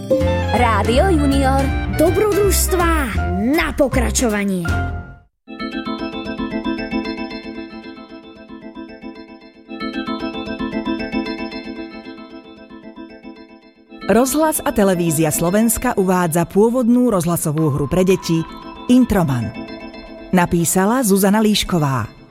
Rádio Junior. Dobrodružstvá na pokračovanie. Rozhlas a televízia Slovenska uvádza pôvodnú rozhlasovú hru pre deti Introman. Napísala Zuzana Líšková.